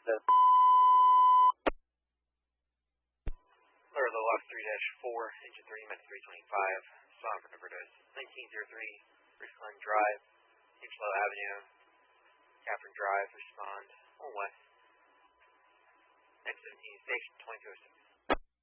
Lower low off 3-4, engine 3, minus 325, Swan for number 1903, Richland Drive, Inchlow Avenue, Catherine Drive, respond, on west, X17 station 2206.